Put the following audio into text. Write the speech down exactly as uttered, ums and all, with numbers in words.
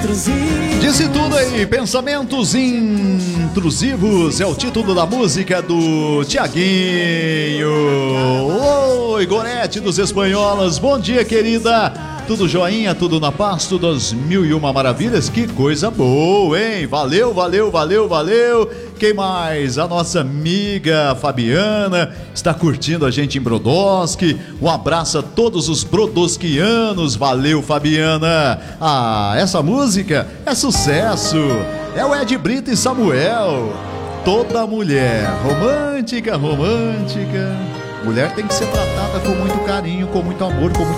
intrusivos. Disse tudo aí, pensamentos intrusivos é o título da música do Tiaguinho. Oi, Gorete dos Espanholas, bom dia, querida. Tudo joinha, tudo na paz, tudo às mil e uma maravilhas, que coisa boa, hein? Valeu, valeu, valeu, valeu. Quem mais? A nossa amiga Fabiana está curtindo a gente em Brodowski. Um abraço a todos os brodowskianos. Valeu, Fabiana. Ah, essa música é sucesso. É o Ed Brito e Samuel. Toda mulher romântica, romântica. Mulher tem que ser tratada com muito carinho, com muito amor, com muito